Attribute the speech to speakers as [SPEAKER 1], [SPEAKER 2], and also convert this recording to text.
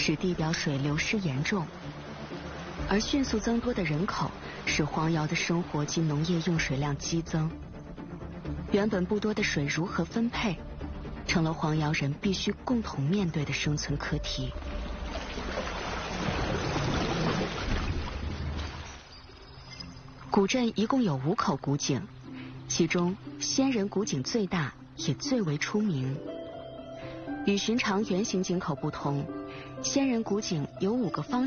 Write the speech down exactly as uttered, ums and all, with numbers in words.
[SPEAKER 1] 使地表水流失严重，而迅速增多的人口使黄瑶的生活及农业用水量激增。原本不多的水如何分配，成了黄瑶人必须共同面对的生存课题。古镇一共有五口古井，其中仙人古井最大，也最为出名。与寻常圆形井口不同，仙人古井有五个方